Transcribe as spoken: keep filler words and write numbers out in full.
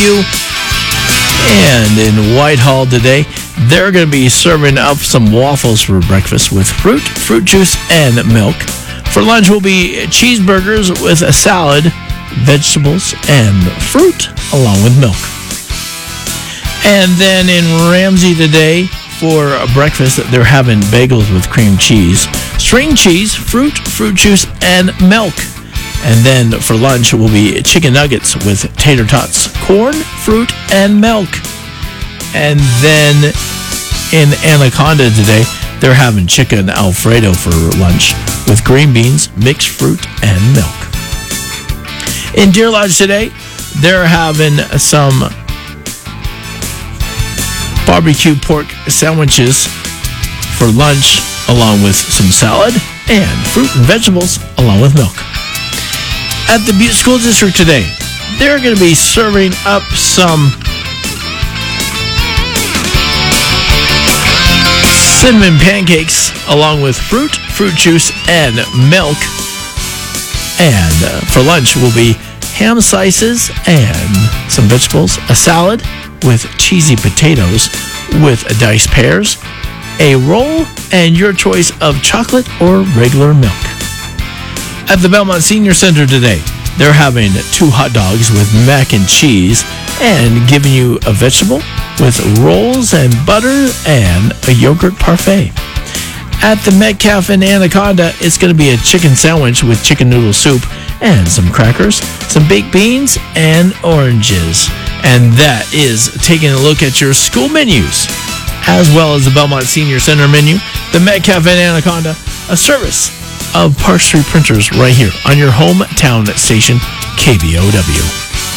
W. And in Whitehall today, they're going to be serving up some waffles for breakfast with fruit, fruit juice, and milk. For lunch will be cheeseburgers with a salad, vegetables, and fruit, along with milk. And then in Ramsey today, for breakfast, they're having bagels with cream cheese, string cheese, fruit, fruit juice, and milk. And then for lunch will be chicken nuggets with tater tots, corn, fruit, and milk. And then in Anaconda today, they're having chicken Alfredo for lunch with green beans, mixed fruit, and milk. In Deer Lodge today, they're having some barbecue pork sandwiches for lunch, along with some salad and fruit and vegetables, along with milk. At the Butte School District today, they're going to be serving up some cinnamon pancakes along with fruit, fruit juice, and milk. And uh, for lunch will be ham slices and some vegetables, a salad with cheesy potatoes with diced pears, a roll, and your choice of chocolate or regular milk. At the Belmont Senior Center today, they're having two hot dogs with mac and cheese and giving you a vegetable with rolls and butter and a yogurt parfait. At the Metcalf in Anaconda, it's going to be a chicken sandwich with chicken noodle soup and some crackers, some baked beans, and oranges. And that is taking a look at your school menus, as well as the Belmont Senior Center menu, the Metcalf in Anaconda, a service of Park Street Printers right here on your hometown station, K B O W.